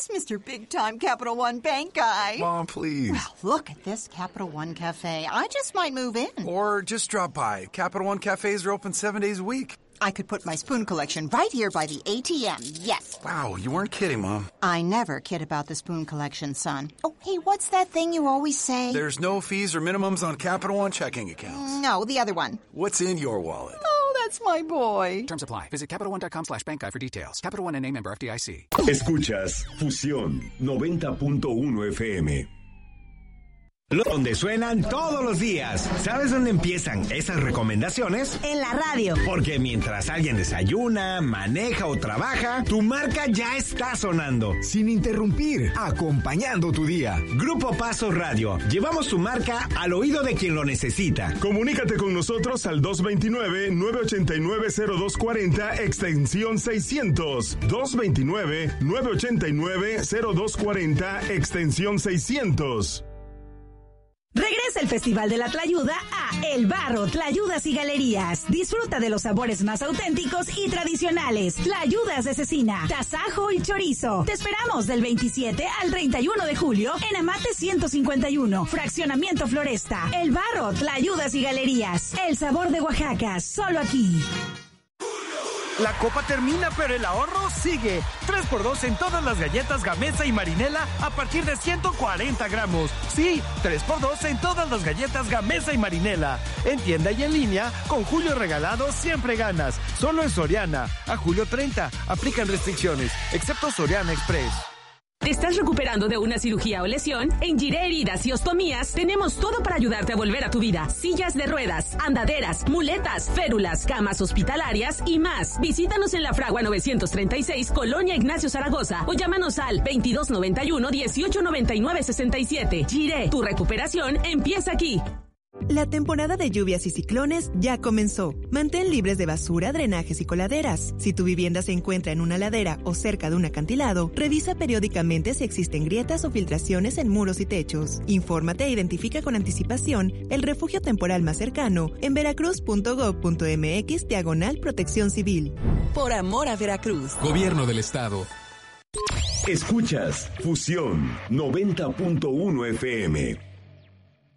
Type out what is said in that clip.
this Mr. Big Time Capital One Bank guy? Mom, please. Well, look at this Capital One Cafe. I just might move in. Or just drop by. Capital One cafes are open 7 days a week. I could put my spoon collection right here by the ATM, yes. Wow, you weren't kidding, Mom. I never kid about the spoon collection, son. Oh, hey, what's that thing you always say? There's no fees or minimums on Capital One checking accounts. No, the other one. What's in your wallet? Oh, that's my boy. Terms apply. Visit CapitalOne.com/bankguide for details. Capital One, N.A. member FDIC. Escuchas Fusión 90.1 FM. Donde suenan todos los días. ¿Sabes dónde empiezan esas recomendaciones? En la radio. Porque mientras alguien desayuna, maneja o trabaja, tu marca ya está sonando. Sin interrumpir, acompañando tu día. Grupo Paso Radio. Llevamos tu marca al oído de quien lo necesita. Comunícate con nosotros al 229-989-0240, extensión 600. 229-989-0240, extensión 600. Regresa el Festival de la Tlayuda a El Barro, Tlayudas y Galerías. Disfruta de los sabores más auténticos y tradicionales. Tlayudas de cecina, tasajo y chorizo. Te esperamos del 27 al 31 de julio en Amate 151, Fraccionamiento Floresta. El Barro, Tlayudas y Galerías. El sabor de Oaxaca, solo aquí. La copa termina, pero el ahorro sigue. 3x2 en todas las galletas Gamesa y Marinela a partir de 140 gramos. Sí, 3x2 en todas las galletas Gamesa y Marinela. En tienda y en línea, con Julio Regalado siempre ganas. Solo en Soriana. A julio 30. Aplican restricciones, excepto Soriana Express. ¿Te estás recuperando de una cirugía o lesión? En Giré Heridas y Ostomías tenemos todo para ayudarte a volver a tu vida. Sillas de ruedas, andaderas, muletas, férulas, camas hospitalarias y más. Visítanos en La Fragua 936, Colonia Ignacio Zaragoza, o llámanos al 2291-1899-67. Giré, tu recuperación empieza aquí. La temporada de lluvias y ciclones ya comenzó. Mantén libres de basura, drenajes y coladeras. Si tu vivienda se encuentra en una ladera o cerca de un acantilado, revisa periódicamente si existen grietas o filtraciones en muros y techos. Infórmate e identifica con anticipación el refugio temporal más cercano en veracruz.gov.mx/protección civil. Por amor a Veracruz. Gobierno del Estado. Escuchas Fusión 90.1 FM.